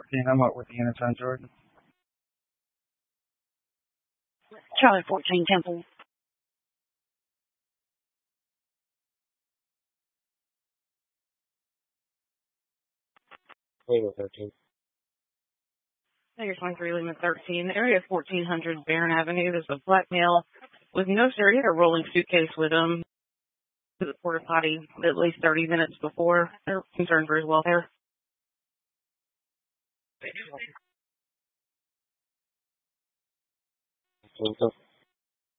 14, I'm up with the units on Jordan. Charlie 14, Temple. Lima 13. Tiger 23, Lima 13. Area 1400 Barron Avenue. There's a black male with no shirt. He had a rolling suitcase with him to the porta potty at least 30 minutes before. They're concerned for his welfare.